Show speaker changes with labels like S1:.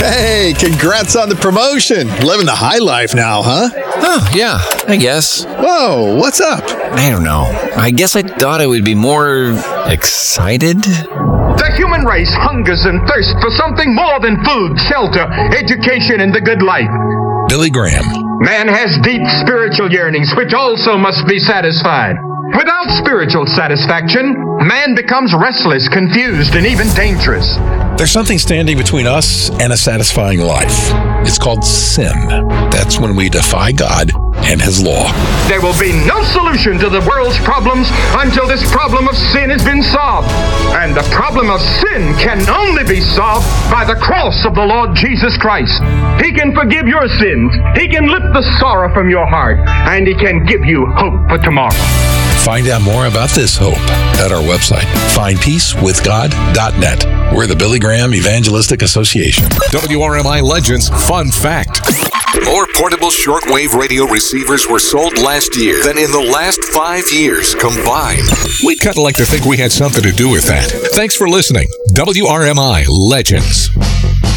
S1: Hey, congrats on the promotion. Living the high life now, huh?
S2: Oh, yeah, I guess.
S1: Whoa, what's up?
S2: I don't know. I guess I thought I would be more excited.
S3: The human race hungers and thirsts for something more than food, shelter, education, and the good life.
S4: Billy Graham.
S3: Man has deep spiritual yearnings, which also must be satisfied. Without spiritual satisfaction, man becomes restless, confused, and even dangerous.
S4: There's something standing between us and a satisfying life. It's called sin. That's when we defy God and His law.
S3: There will be no solution to the world's problems until this problem of sin has been solved. And the problem of sin can only be solved by the cross of the Lord Jesus Christ. He can forgive your sins. He can lift the sorrow from your heart. And He can give you hope for tomorrow.
S4: Find out more about this hope at our website, findpeacewithgod.net. We're the Billy Graham Evangelistic Association.
S5: WRMI Legends Fun Fact.
S6: More portable shortwave radio receivers were sold last year than in the last 5 years combined.
S5: We'd kind of like to think we had something to do with that. Thanks for listening. WRMI Legends.